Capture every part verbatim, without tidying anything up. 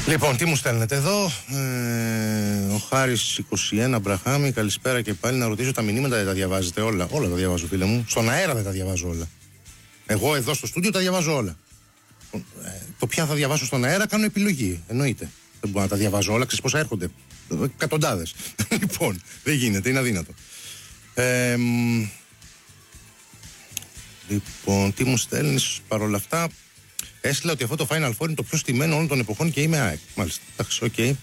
Λοιπόν, τι μου στέλνετε εδώ. Ε, ο Χάρης είκοσι ένα Μπραχάμι, καλησπέρα και πάλι. Να ρωτήσω, τα μηνύματα δεν τα διαβάζετε όλα? Όλα τα διαβάζω, φίλε μου. Στον αέρα δεν τα διαβάζω όλα. Εγώ εδώ στο στούντιο τα διαβάζω όλα. Ε, το ποια θα διαβάσω στον αέρα κάνω επιλογή. Εννοείται. Δεν μπορώ να τα διαβάζω όλα. Ξέρεις πόσα έρχονται? Εκατοντάδες. Λοιπόν, δεν γίνεται, είναι αδύνατο. Ε, λοιπόν, τι μου στέλνεις παρόλα αυτά? Έστειλα ότι αυτό το Final Four είναι το πιο στημένο όλων των εποχών και είμαι ΑΕΚ. Μάλιστα, εντάξει, οκ. Okay.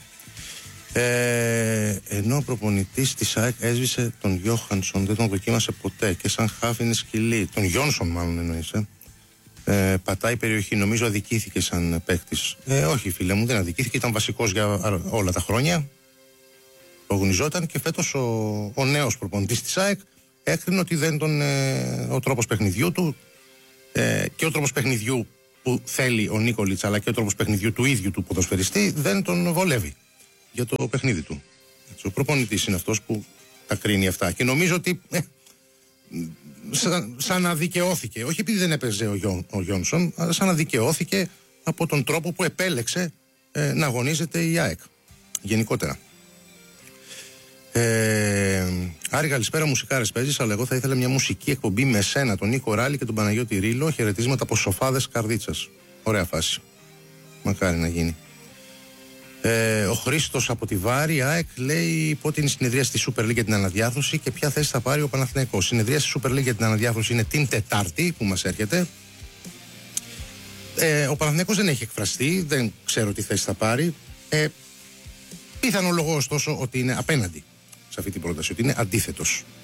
Ε, ενώ ο προπονητής της ΑΕΚ έσβησε τον Γιώχανσον, δεν τον δοκίμασε ποτέ και σαν χάφ είναι σκυλή. Τον Γιόνσον, μάλλον εννοείς. Ε. Ε, πατάει περιοχή, νομίζω αδικήθηκε σαν παίκτης. Ε, όχι, φίλε μου, δεν αδικήθηκε. Ήταν βασικός για όλα τα χρόνια. Προγωνιζόταν και φέτος ο, ο νέος προπονητής της ΑΕΚ έκρινε ότι δεν τον, ε, ο τρόπος παιχνιδιού του ε, και ο τρόπος παιχνιδιού που θέλει ο Νίκολιτς, αλλά και ο τρόπος παιχνιδιού του ίδιου του ποδοσφαιριστή δεν τον βολεύει για το παιχνίδι του. Έτσι, ο προπονητής είναι αυτός που τα κρίνει αυτά. Και νομίζω ότι ε, σαν, σαν να δικαιώθηκε, όχι επειδή δεν έπαιζε ο, Γιον, ο Γιόνσον, αλλά σαν να δικαιώθηκε από τον τρόπο που επέλεξε ε, να αγωνίζεται η ΑΕΚ. Γενικότερα. Ε, Άρη, καλησπέρα. Μουσικάρες παίζεις, αλλά εγώ θα ήθελα μια μουσική εκπομπή με σένα, τον Νίκο Ράλη και τον Παναγιώτη Ρήλο. Χαιρετίσματα από σοφάδες Καρδίτσας. Ωραία φάση. Μακάρι να γίνει. Ε, ο Χρήστος από τη Βάρη, ΑΕΚ, λέει πότε είναι η συνεδρία στη Super League για την αναδιάρθρωση και ποια θέση θα πάρει ο Παναθηναϊκός. Η συνεδρία στη Super League για την αναδιάρθρωση είναι την Τετάρτη που μας έρχεται. Ε, ο Παναθηναϊκός δεν έχει εκφραστεί, δεν ξέρω τι θέση θα πάρει. Ε, πιθανό λόγο ωστόσο ότι είναι απέναντι σε αυτή την πρόταση, ότι είναι αντίθετος.